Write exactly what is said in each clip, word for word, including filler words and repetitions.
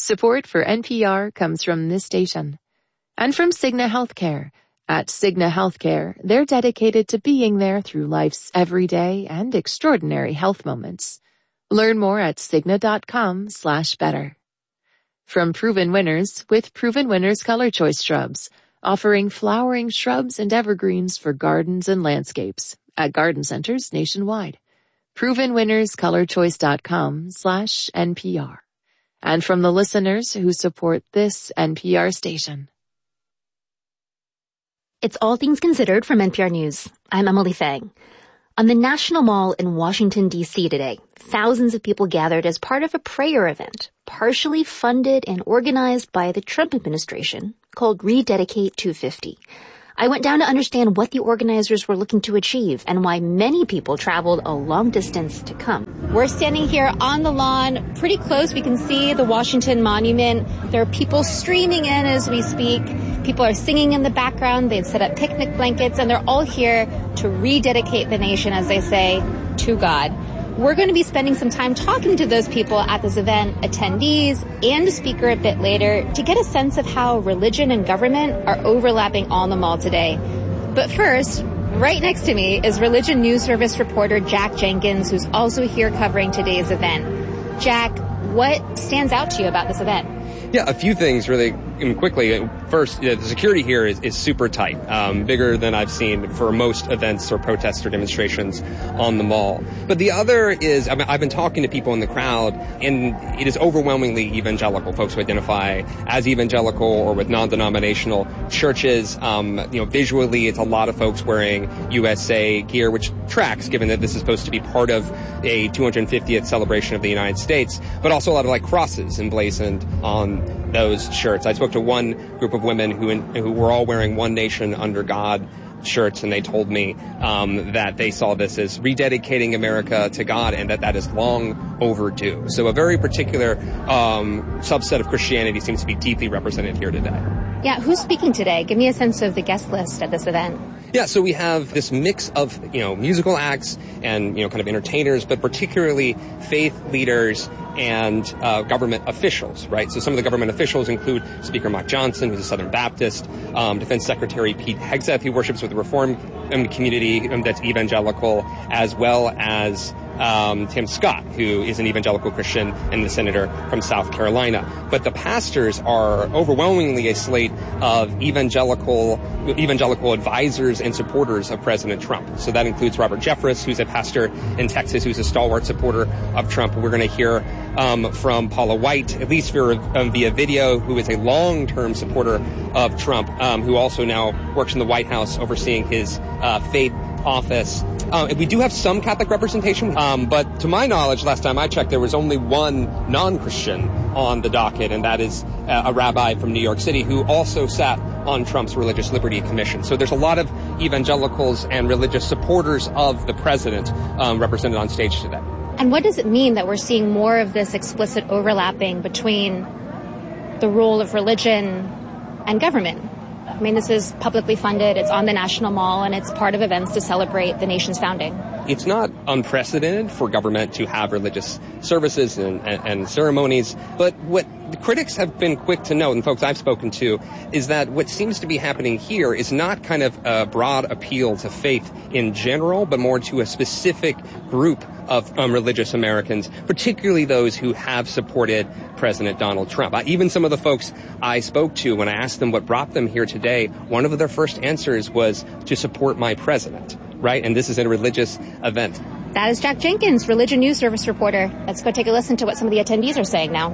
Support for N P R comes from this station. And from Cigna Healthcare. At Cigna Healthcare, they're dedicated to being there through life's everyday and extraordinary health moments. Learn more at Cigna.com slash better. From Proven Winners with Proven Winners Color Choice Shrubs, offering flowering shrubs and evergreens for gardens and landscapes at garden centers nationwide. ProvenWinnersColorChoice.com slash NPR. And from the listeners who support this N P R station. It's All Things Considered from N P R News. I'm Emily Fang. On the National Mall in Washington, D C today, thousands of people gathered as part of a prayer event, partially funded and organized by the Trump administration, called Rededicate two fifty. I went down to understand what the organizers were looking to achieve and why many people traveled a long distance to come. We're standing here on the lawn, pretty close. We can see the Washington Monument. There are people streaming in as we speak. People are singing in the background. They've set up picnic blankets, and they're all here to rededicate the nation, as they say, to God. We're going to be spending some time talking to those people at this event, attendees, and a speaker a bit later to get a sense of how religion and government are overlapping on the mall today. But first, right next to me is Religion News Service reporter Jack Jenkins, who's also here covering today's event. Jack, what stands out to you about this event? Yeah, a few things really quickly. First, you know, the security here is, is super tight, um, bigger than I've seen for most events or protests or demonstrations on the mall. But the other is, I mean, I've been talking to people in the crowd, and it is overwhelmingly evangelical, folks who identify as evangelical or with non-denominational churches. Um, you know, visually, it's a lot of folks wearing U S A gear, which tracks, given that this is supposed to be part of a two hundred fiftieth celebration of the United States, but also a lot of like crosses emblazoned on those shirts. I spoke to one group of women who in, who were all wearing One Nation Under God shirts, and they told me um, that they saw this as rededicating America to God and that that is long overdue. So a very particular um, subset of Christianity seems to be deeply represented here today. Yeah, who's speaking today? Give me a sense of the guest list at this event. Yeah, so we have this mix of, you know, musical acts and, you know, kind of entertainers, but particularly faith leaders and uh, government officials, right? So some of the government officials include Speaker Mike Johnson, who's a Southern Baptist, um, Defense Secretary Pete Hegseth, who worships with the Reform community um, that's evangelical, as well as um, Tim Scott, who is an evangelical Christian and the senator from South Carolina. But the pastors are overwhelmingly a slate of evangelical evangelical advisors and supporters of President Trump. So that includes Robert Jeffress, who's a pastor in Texas, who's a stalwart supporter of Trump. We're going to hear um, from Paula White, at least via, um, via video, who is a long-term supporter of Trump, um, who also now works in the White House overseeing his uh, faith office. Uh, we do have some Catholic representation, um, but to my knowledge, last time I checked, there was only one non-Christian on the docket, and that is uh, a rabbi from New York City who also sat on Trump's Religious Liberty Commission. So there's a lot of evangelicals and religious supporters of the president um, represented on stage today. And what does it mean that we're seeing more of this explicit overlapping between the role of religion and government? I mean, this is publicly funded, it's on the National Mall, and it's part of events to celebrate the nation's founding. It's not unprecedented for government to have religious services and, and, and ceremonies, but what the critics have been quick to note, and folks I've spoken to, is that what seems to be happening here is not kind of a broad appeal to faith in general, but more to a specific group of um, religious Americans, particularly those who have supported President Donald Trump. Uh, even some of the folks I spoke to, when I asked them what brought them here today, one of their first answers was to support my president, right? And this is a religious event. That is Jack Jenkins, Religion News Service reporter. Let's go take a listen to what some of the attendees are saying now.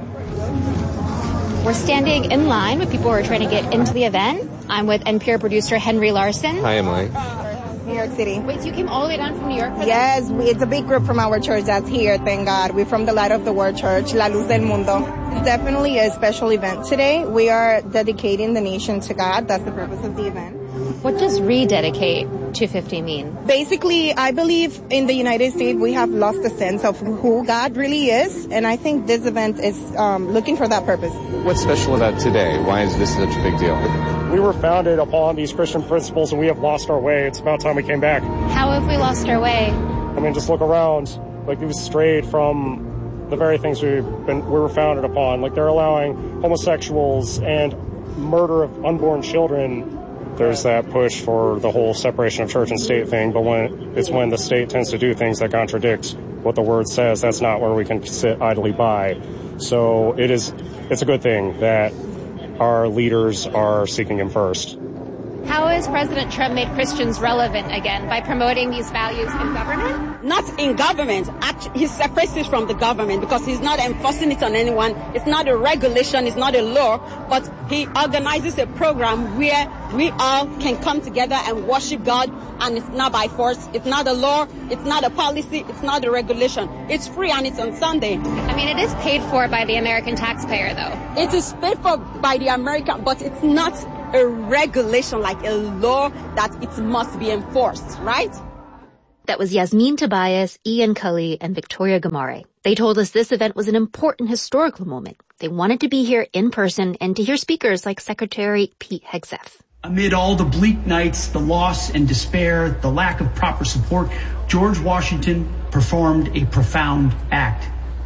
We're standing in line with people who are trying to get into the event. I'm with N P R producer Henry Larson. Hi, Emily. New York City. Wait, so you came all the way down from New York? For yes, we, it's a big group from our church that's here, thank God. We're from the Light of the World Church, La Luz del Mundo. It's definitely a special event today. We are dedicating the nation to God. That's the purpose of the event. What does rededicate two fifty mean? Basically, I believe in the United States we have lost the sense of who God really is, and I think this event is um, looking for that purpose. What's special about today? Why is this such a big deal? We were founded upon these Christian principles, and we have lost our way. It's about time we came back. How have we lost our way? I mean, just look around. Like, we've strayed from the very things we've been, we were founded upon. Like they're allowing homosexuals and murder of unborn children. There's that push for the whole separation of church and state thing, but when it's when the state tends to do things that contradict what the word says, that's not where we can sit idly by. So it is, it's a good thing that our leaders are seeking him first. How has President Trump made Christians relevant again by promoting these values in government? Not in government. Actually, he separates it from the government because he's not enforcing it on anyone. It's not a regulation. It's not a law. But he organizes a program where we all can come together and worship God. And it's not by force. It's not a law. It's not a policy. It's not a regulation. It's free and it's on Sunday. I mean, it is paid for by the American taxpayer, though. It is paid for by the American, but it's not a regulation, like a law that it must be enforced, right? That was Yasmin Tobias, Ian Cully, and Victoria Gamare. They told us this event was an important historical moment. They wanted to be here in person and to hear speakers like Secretary Pete Hegseth. Amid all the bleak nights, the loss and despair, the lack of proper support, George Washington performed a profound act.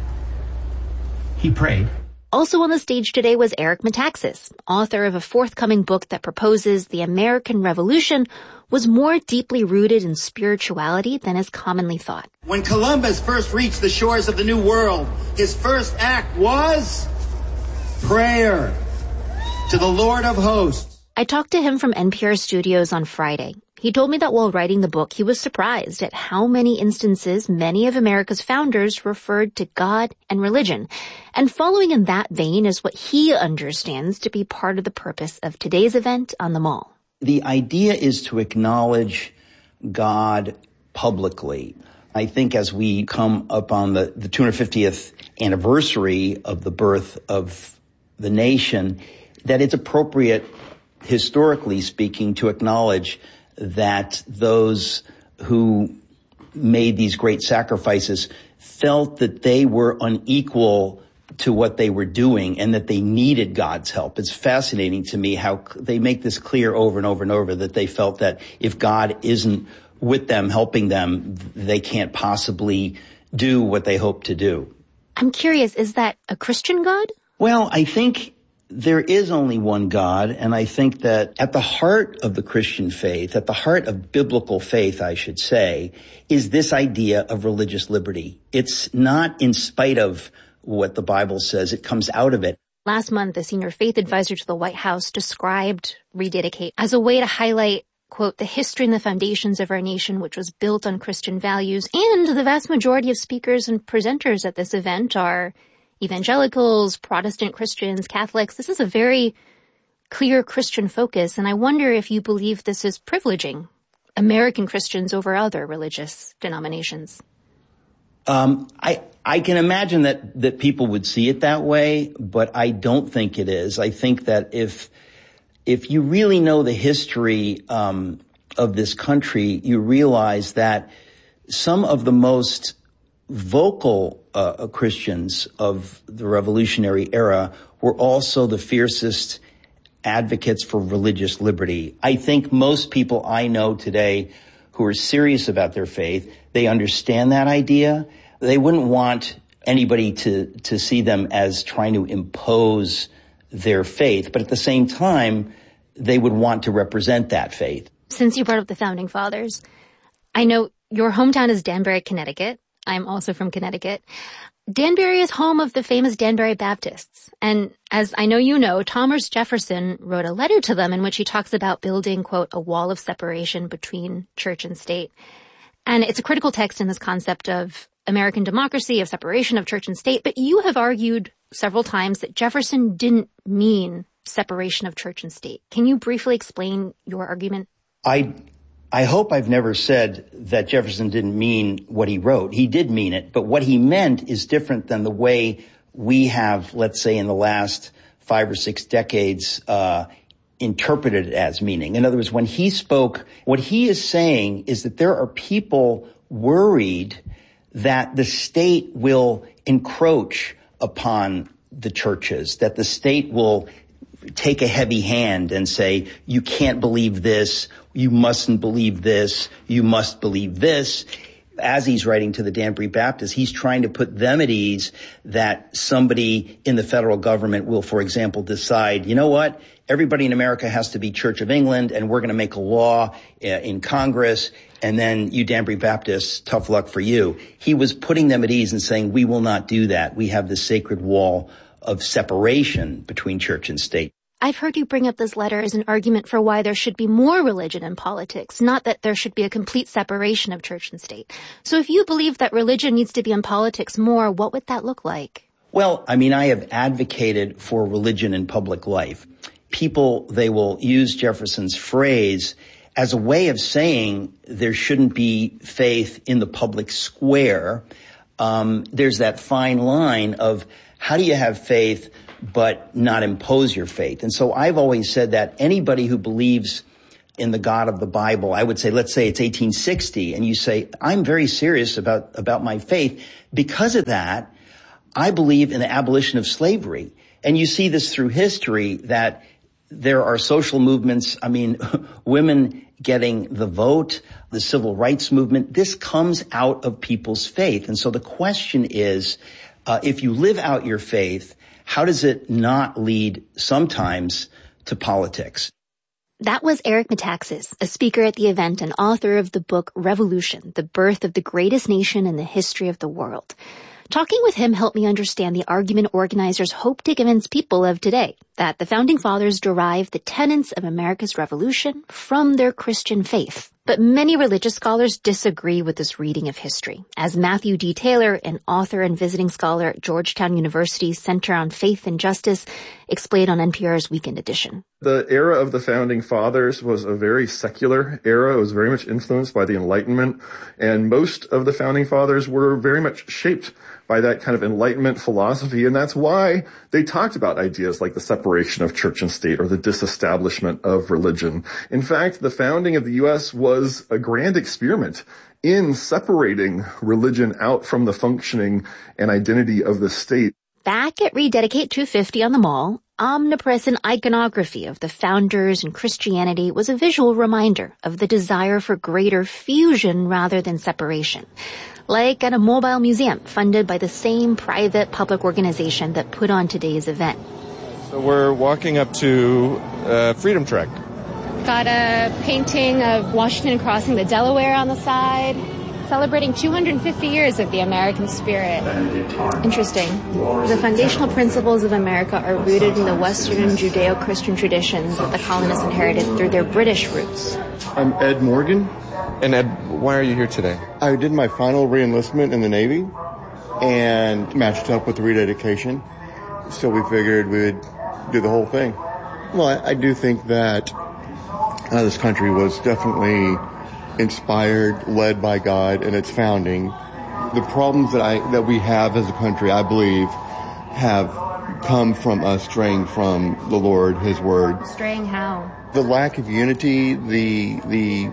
He prayed. Also on the stage today was Eric Metaxas, author of a forthcoming book that proposes the American Revolution was more deeply rooted in spirituality than is commonly thought. When Columbus first reached the shores of the New World, his first act was prayer to the Lord of hosts. I talked to him from N P R studios on Friday. He told me that while writing the book, he was surprised at how many instances many of America's founders referred to God and religion. And following in that vein is what he understands to be part of the purpose of today's event on the Mall. The idea is to acknowledge God publicly. I think as we come up on the, the two hundred fiftieth anniversary of the birth of the nation, that it's appropriate, historically speaking, to acknowledge that those who made these great sacrifices felt that they were unequal to what they were doing and that they needed God's help. It's fascinating to me how they make this clear over and over and over, that they felt that if God isn't with them, helping them, they can't possibly do what they hope to do. I'm curious, is that a Christian God? Well, I think there is only one God, and I think that at the heart of the Christian faith, at the heart of biblical faith, I should say, is this idea of religious liberty. It's not in spite of what the Bible says. It comes out of it. Last month, the senior faith advisor to the White House described Rededicate as a way to highlight, quote, the history and the foundations of our nation, which was built on Christian values. And the vast majority of speakers and presenters at this event are evangelicals, Protestant Christians, Catholics. This is a very clear Christian focus, and I wonder if you believe this is privileging American Christians over other religious denominations. Um, I, I can imagine that, that people would see it that way, but I don't think it is. I think that if, if you really know the history, um, of this country, you realize that some of the most vocal uh, Christians of the Revolutionary era were also the fiercest advocates for religious liberty. I think most people I know today who are serious about their faith, they understand that idea. They wouldn't want anybody to, to see them as trying to impose their faith, but at the same time, they would want to represent that faith. Since you brought up the Founding Fathers, I know your hometown is Danbury, Connecticut. I'm also from Connecticut. Danbury is home of the famous Danbury Baptists. And as I know you know, Thomas Jefferson wrote a letter to them in which he talks about building, quote, a wall of separation between church and state. And it's a critical text in this concept of American democracy, of separation of church and state. But you have argued several times that Jefferson didn't mean separation of church and state. Can you briefly explain your argument? I I hope I've never said that Jefferson didn't mean what he wrote. He did mean it, but what he meant is different than the way we have, let's say, in the last five or six decades, uh, interpreted it as meaning. In other words, when he spoke, what he is saying is that there are people worried that the state will encroach upon the churches, that the state will take a heavy hand and say, you can't believe this, you mustn't believe this, you must believe this. as he's writing to the Danbury Baptist, he's trying to put them at ease that somebody in the federal government will, for example, decide, you know what, everybody in America has to be Church of England, and we're going to make a law uh, in Congress, and then you Danbury Baptists, tough luck for you. He was putting them at ease and saying, we will not do that. We have the sacred wall of separation between church and state. I've heard you bring up this letter as an argument for why there should be more religion in politics, not that there should be a complete separation of church and state. So if you believe that religion needs to be in politics more, what would that look like? Well, I mean, I have advocated for religion in public life. People, they will use Jefferson's phrase as a way of saying there shouldn't be faith in the public square. Um, there's that fine line of how do you have faith but not impose your faith? And so I've always said that anybody who believes in the God of the Bible, I would say, let's say it's eighteen sixty, and you say, I'm very serious about, about my faith. Because of that, I believe in the abolition of slavery. And you see this through history that there are social movements, I mean, women getting the vote, the civil rights movement. This comes out of people's faith. And so the question is, uh, if you live out your faith, how does it not lead sometimes to politics? That was Eric Metaxas, a speaker at the event and author of the book Revolution, The Birth of the Greatest Nation in the History of the World. Talking with him helped me understand the argument organizers hope to convince people of today, that the Founding Fathers derived the tenets of America's revolution from their Christian faith. But many religious scholars disagree with this reading of history. As Matthew D. Taylor, an author and visiting scholar at Georgetown University's Center on Faith and Justice, explained on N P R's Weekend Edition. The era of the Founding Fathers was a very secular era. It was very much influenced by the Enlightenment, and most of the Founding Fathers were very much shaped by that kind of Enlightenment philosophy, and that's why they talked about ideas like the separation of church and state or the disestablishment of religion. In fact, the founding of the U S was a grand experiment in separating religion out from the functioning and identity of the state. Back at Rededicate two fifty on the Mall, omnipresent iconography of the founders and Christianity was a visual reminder of the desire for greater fusion rather than separation. Like at a mobile museum funded by the same private public organization that put on today's event. So we're walking up to uh, Freedom Trek. Got a painting of Washington crossing the Delaware on the side, celebrating two hundred fifty years of the American spirit. Interesting. The foundational principles of America are rooted in the Western Judeo-Christian traditions that the colonists inherited through their British roots. I'm Ed Morgan. And Ed, why are you here today? I did my final re-enlistment in the Navy and matched up with the rededication. So we figured we'd do the whole thing. Well, I, I do think that uh, this country was definitely inspired, led by God in its founding. The problems that I that we have as a country, I believe, have come from us straying from the Lord, His Word. Straying how? The lack of unity, the the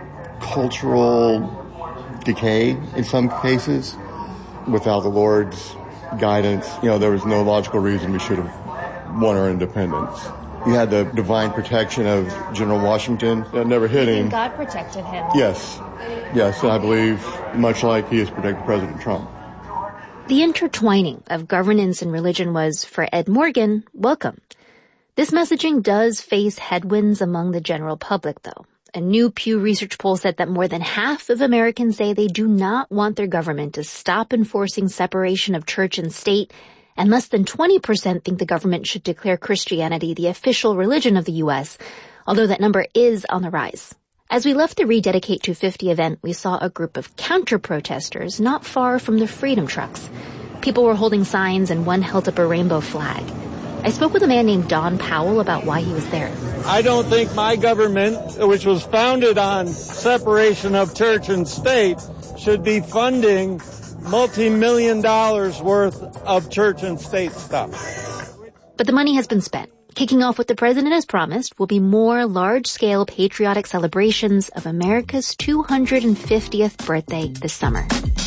cultural decay in some cases. Without the Lord's guidance, you know, there was no logical reason we should have won our independence. You had the divine protection of General Washington that never hit him. God protected him. Yes. Yes, and I believe much like he has protected President Trump. The intertwining of governance and religion was, for Ed Morgan, welcome. This messaging does face headwinds among the general public, though. A new Pew Research poll said that more than half of Americans say they do not want their government to stop enforcing separation of church and state, and less than twenty percent think the government should declare Christianity the official religion of the U S, although that number is on the rise. As we left the Rededicate two fifty event, we saw a group of counter-protesters not far from the Freedom Trucks. People were holding signs and one held up a rainbow flag. I spoke with a man named Don Powell about why he was there. I don't think my government, which was founded on separation of church and state, should be funding multi-million dollars worth of church and state stuff. But the money has been spent. Kicking off what the president has promised will be more large-scale patriotic celebrations of America's two hundred fiftieth birthday this summer.